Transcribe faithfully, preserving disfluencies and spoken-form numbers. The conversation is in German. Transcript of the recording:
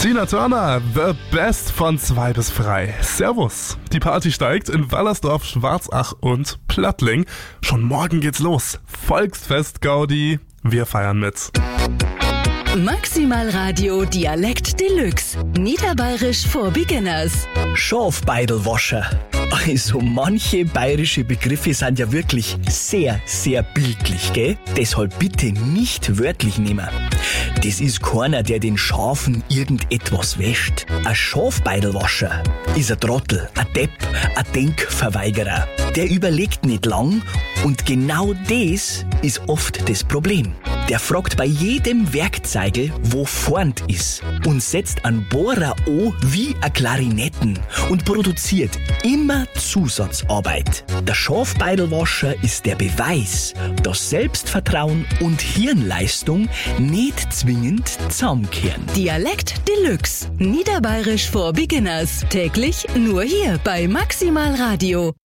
Tina Turner, The Best von zwei bis frei. Servus. Die Party steigt in Wallersdorf, Schwarzach und Plattling. Schon morgen geht's los. Volksfest Gaudi. Wir feiern mit. Maximal Radio Dialekt Deluxe. Niederbayerisch for Beginners. Schafbeidelwascher. Also manche bayerische Begriffe sind ja wirklich sehr, sehr bildlich, gell? Deshalb bitte nicht wörtlich nehmen. Das ist keiner, der den Schafen irgendetwas wäscht. Ein Schafbeidelwascher ist ein Trottel, ein Depp, ein Denkverweigerer. Der überlegt nicht lang und genau das ist oft das Problem. Der fragt bei jedem Werkzeugel, wo vorn ist und setzt einen Bohrer an wie ein Klarinetten und produziert immer Zusatzarbeit. Der Schafbeidelwascher ist der Beweis, dass Selbstvertrauen und Hirnleistung nicht zwingend zusammenkehren. Dialekt Deluxe. Niederbayerisch for Beginners. Täglich nur hier bei Maximal Radio.